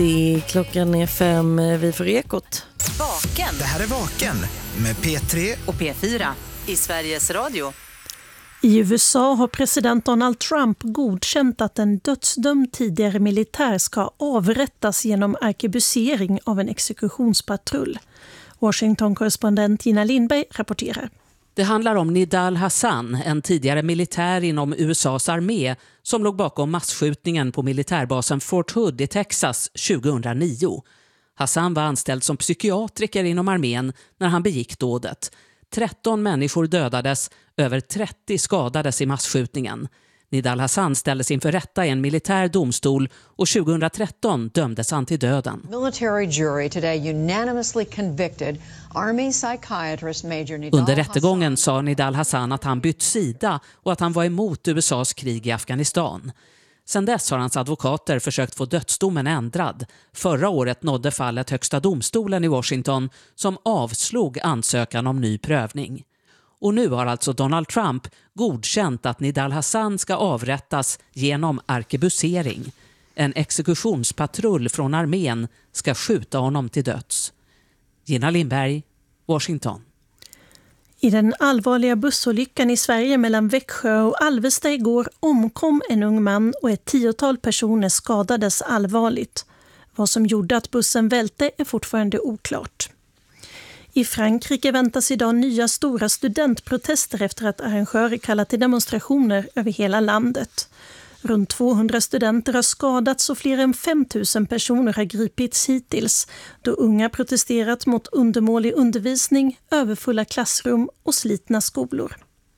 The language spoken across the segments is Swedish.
Klockan är 5, vi får Ekot. Vaken. Det här är Vaken med P3 och P4 i Sveriges Radio. I USA har president Donald Trump godkänt att en dödsdömd tidigare militär ska avrättas genom arkebusering av en exekutionspatrull. Washington-korrespondent Gina Lindberg rapporterar. Det handlar om Nidal Hasan, en tidigare militär inom USAs armé som låg bakom massskjutningen på militärbasen Fort Hood i Texas 2009. Hasan var anställd som psykiatriker inom armén när han begick dådet. 13 människor dödades, över 30 skadades i massskjutningen. Nidal Hasan ställdes inför rätta i en militär domstol och 2013 dömdes han till döden. Military jury today unanimously convicted Army psychiatrist Major Nidal Under rättegången sa Nidal Hasan att han bytt sida och att han var emot USAs krig i Afghanistan. Sedan dess har hans advokater försökt få dödsdomen ändrad. Förra året nådde fallet högsta domstolen i Washington som avslog ansökan om ny prövning. Och nu har alltså Donald Trump godkänt att Nidal Hasan ska avrättas genom arkebusering. En exekutionspatrull från armén ska skjuta honom till döds. Gina Lindberg, Washington. I den allvarliga bussolyckan i Sverige mellan Växjö och Alvesta igår omkom en ung man och ett 10-tal personer skadades allvarligt. Vad som gjorde att bussen välte är fortfarande oklart. I Frankrike väntas idag nya stora studentprotester efter att arrangörer kallat till demonstrationer över hela landet. Runt 200 studenter har skadats och fler än 5 000 personer har gripits hittills då unga protesterat mot undermålig undervisning, överfulla klassrum och slitna skolor.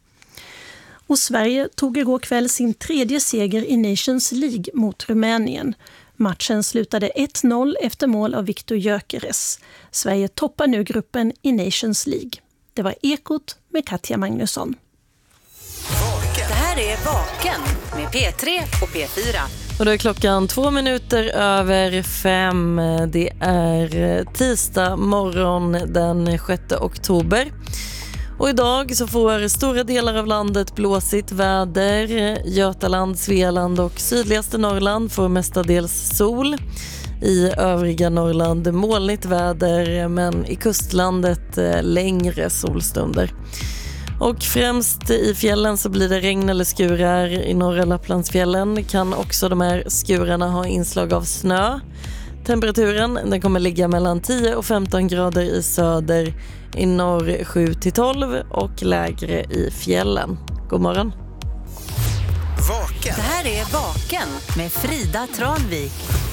Och Sverige tog igår kväll sin 3:e seger i Nations League mot Rumänien. Matchen slutade 1-0 efter mål av Viktor Gyökeres. Sverige toppar nu gruppen i Nations League. Det var Ekot med Katja Magnusson. Det här är Vaken med P3 och P4. Och då är klockan 2 minuter över 5. Det är tisdag morgon den 6 oktober. Och idag så får stora delar av landet blåsigt väder. Götaland, Svealand och sydligaste Norrland får mestadels sol. I övriga Norrland molnigt väder, men i kustlandet längre solstunder. Och främst i fjällen så blir det regn eller skurar. I norra Lapplandsfjällen kan också de här skurarna ha inslag av snö. Temperaturen den kommer ligga mellan 10 och 15 grader i söder, i norr 7-12 och lägre i fjällen. God morgon. Vaken. Det här är Vaken med Frida Tranvik.